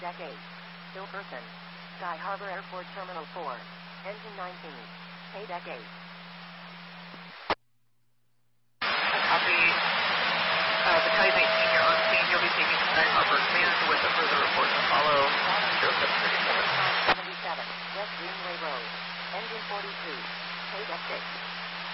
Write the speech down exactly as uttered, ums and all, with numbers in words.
Deck eight. Still person. Sky Harbor Airport Terminal four. Engine nineteen. Paydeck eight.